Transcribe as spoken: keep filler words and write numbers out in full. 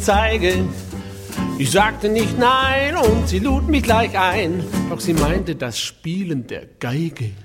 zeige. Ich sagte nicht nein und sie lud mich gleich ein, doch sie meinte das Spielen der Geige